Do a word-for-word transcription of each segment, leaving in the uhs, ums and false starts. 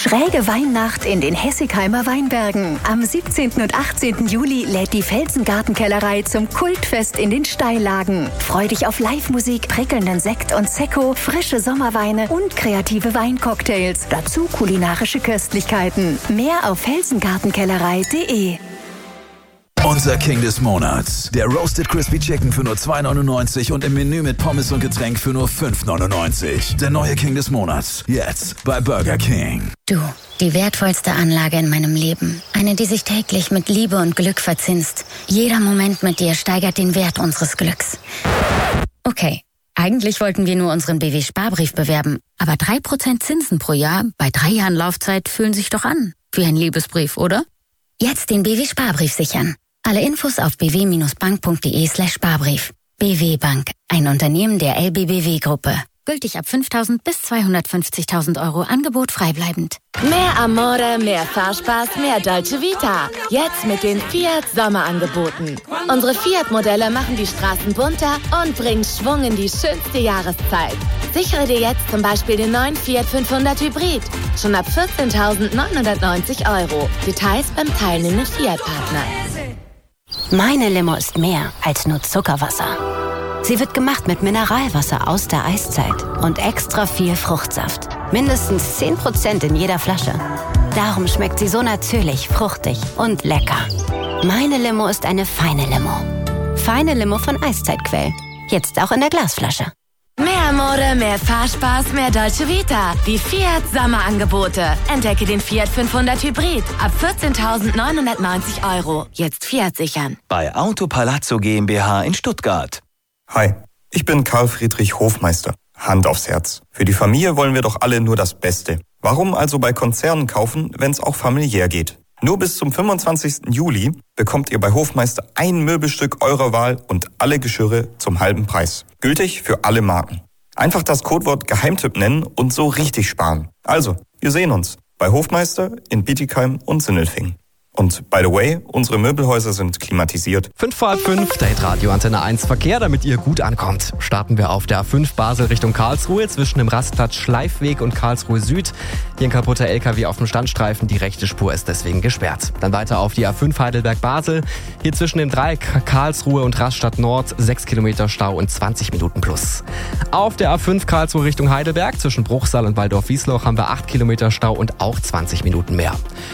Schräge Weihnacht in den Hessigheimer Weinbergen. Am siebzehnten und achtzehnten Juli lädt die Felsengartenkellerei zum Kultfest in den Steillagen. Freu dich auf Live-Musik, prickelnden Sekt und Sekko, frische Sommerweine und kreative Weincocktails. Dazu kulinarische Köstlichkeiten. Mehr auf felsengartenkellerei punkt de. Unser King des Monats. Der Roasted Crispy Chicken für nur zwei neunundneunzig und im Menü mit Pommes und Getränk für nur fünf neunundneunzig. Der neue King des Monats. Jetzt bei Burger King. Du, die wertvollste Anlage in meinem Leben. Eine, die sich täglich mit Liebe und Glück verzinst. Jeder Moment mit dir steigert den Wert unseres Glücks. Okay, eigentlich wollten wir nur unseren B W-Sparbrief bewerben. Aber drei Prozent Zinsen pro Jahr bei drei Jahren Laufzeit fühlen sich doch an. Wie ein Liebesbrief, oder? Jetzt den B W-Sparbrief sichern. Alle Infos auf b w bindestrich bank punkt de slash Sparbrief. B W Bank, ein Unternehmen der L B B W-Gruppe. Gültig ab fünftausend bis zweihundertfünfzigtausend Euro, Angebot freibleibend. Mehr Amore, mehr Fahrspaß, mehr Dolce Vita. Jetzt mit den Fiat Sommerangeboten. Unsere Fiat-Modelle machen die Straßen bunter und bringen Schwung in die schönste Jahreszeit. Sichere dir jetzt zum Beispiel den neuen Fiat fünfhundert Hybrid. Schon ab vierzehntausendneunhundertneunzig Euro. Details beim teilnehmenden Fiat-Partner. Meine Limo ist mehr als nur Zuckerwasser. Sie wird gemacht mit Mineralwasser aus der Eiszeit und extra viel Fruchtsaft. Mindestens zehn Prozent in jeder Flasche. Darum schmeckt sie so natürlich, fruchtig und lecker. Meine Limo ist eine feine Limo. Feine Limo von Eiszeitquell. Jetzt auch in der Glasflasche. Mehr Mode, mehr Fahrspaß, mehr Dolce Vita. Die Fiat Sommerangebote. Entdecke den Fiat fünfhundert Hybrid ab vierzehntausendneunhundertneunzig Euro. Jetzt Fiat sichern. Bei Auto Palazzo GmbH in Stuttgart. Hi, ich bin Karl Friedrich Hofmeister. Hand aufs Herz. Für die Familie wollen wir doch alle nur das Beste. Warum also bei Konzernen kaufen, wenn es auch familiär geht? Nur bis zum fünfundzwanzigsten Juli bekommt ihr bei Hofmeister ein Möbelstück eurer Wahl und alle Geschirre zum halben Preis. Gültig für alle Marken. Einfach das Codewort Geheimtipp nennen und so richtig sparen. Also, wir sehen uns bei Hofmeister in Bietigheim und Sindelfingen. Und by the way, unsere Möbelhäuser sind klimatisiert. fünf vor halb fünf, Date Radio Antenne eins Verkehr, damit ihr gut ankommt. Starten wir auf der A fünf Basel Richtung Karlsruhe zwischen dem Rastplatz Schleifweg und Karlsruhe Süd. Hier ein kaputter L K W auf dem Standstreifen, die rechte Spur ist deswegen gesperrt. Dann weiter auf die A fünf Heidelberg Basel. Hier zwischen dem Dreieck Karlsruhe und Rastatt Nord sechs Kilometer Stau und zwanzig Minuten plus. Auf der A fünf Karlsruhe Richtung Heidelberg zwischen Bruchsal und Waldorf-Wiesloch haben wir acht Kilometer Stau und auch zwanzig Minuten mehr.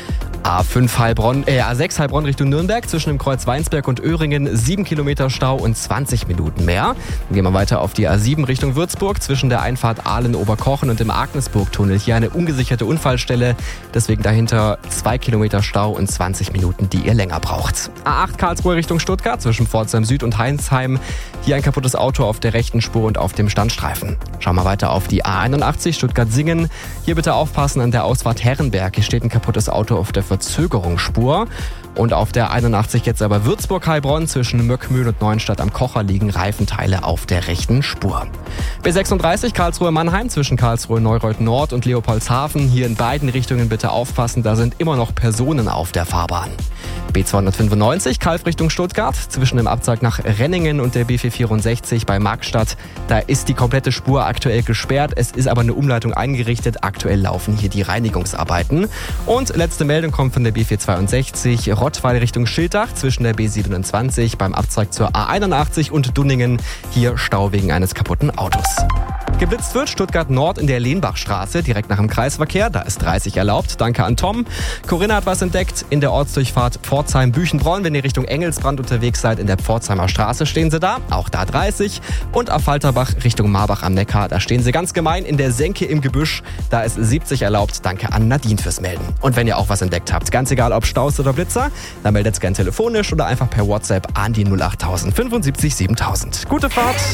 A fünf Heilbronn, äh, A sechs Heilbronn Richtung Nürnberg zwischen dem Kreuz Weinsberg und Öhringen sieben Kilometer Stau und zwanzig Minuten mehr. Dann gehen wir weiter auf die A sieben Richtung Würzburg zwischen der Einfahrt Aalen-Oberkochen und dem Agnesburg-Tunnel. Hier eine ungesicherte Unfallstelle, deswegen dahinter zwei Kilometer Stau und zwanzig Minuten, die ihr länger braucht. A acht Karlsruhe Richtung Stuttgart zwischen Pforzheim Süd und Heinsheim. Hier ein kaputtes Auto auf der rechten Spur und auf dem Standstreifen. Schauen wir weiter auf die A einundachtzig Stuttgart-Singen. Hier bitte aufpassen an der Ausfahrt Herrenberg. Hier steht ein kaputtes Auto auf der Verzögerungsspur. Und auf der einundachtzig jetzt aber Würzburg-Heilbronn zwischen Möckmühl und Neuenstadt am Kocher liegen Reifenteile auf der rechten Spur. B sechsunddreißig Karlsruhe-Mannheim zwischen Karlsruhe-Neureuth-Nord und Leopoldshafen. Hier in beiden Richtungen bitte aufpassen, da sind immer noch Personen auf der Fahrbahn. B zweihundertfünfundneunzig Kalf Richtung Stuttgart zwischen dem Abzweig nach Renningen und der B vierhundertvierundsechzig bei Markstadt. Da ist die komplette Spur aktuell gesperrt, es ist aber eine Umleitung eingerichtet. Aktuell laufen hier die Reinigungsarbeiten. Und letzte Meldung kommt von der B vierhundertzweiundsechzig Rottweil Richtung Schiltach zwischen der B siebenundzwanzig beim Abzweig zur A einundachtzig und Dunningen. Hier Stau wegen eines kaputten Autos. Geblitzt wird Stuttgart Nord in der Lehnbachstraße, direkt nach dem Kreisverkehr. Da ist dreißig erlaubt. Danke an Tom. Corinna hat was entdeckt in der Ortsdurchfahrt Pforzheim-Büchenbronn. Wenn ihr Richtung Engelsbrand unterwegs seid, in der Pforzheimer Straße stehen sie da. Auch da dreißig. Und auf Falterbach Richtung Marbach am Neckar, da stehen sie ganz gemein in der Senke im Gebüsch. Da ist siebzig erlaubt. Danke an Nadine fürs Melden. Und wenn ihr auch was entdeckt habt, ganz egal ob Staus oder Blitzer, dann meldet es gerne telefonisch oder einfach per WhatsApp an die null acht null null fünfundsiebzig siebentausend. Gute Fahrt!